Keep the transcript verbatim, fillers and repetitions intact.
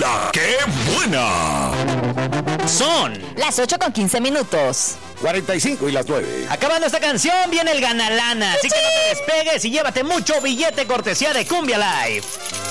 ¡La qué buena! Son las ocho con quince minutos. cuarenta y cinco y las nueve. Acabando esta canción viene el Ganalana. Así que no te despegues y llévate mucho billete cortesía de Cumbia Life.